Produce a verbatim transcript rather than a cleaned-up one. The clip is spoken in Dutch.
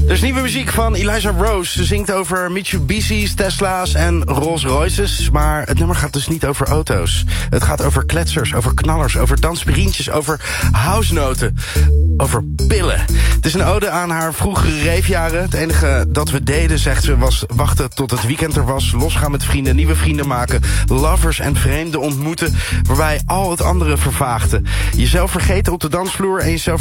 Er is nieuwe muziek van Eliza Rose. Ze zingt over Mitsubishi's, Tesla's en Rolls Royces. Maar het nummer gaat dus niet over auto's. Het gaat over kletsers, over knallers, over danspirientjes, over housenoten, over pillen. Het is een ode aan haar vroegere reefjaren. Het enige dat we deden, zegt ze, was wachten tot het weekend er was. Losgaan met vrienden, nieuwe vrienden maken. Lovers en vreemden ontmoeten, waarbij al het andere vervaagde. Jezelf vergeten op de dansvloer en jezelf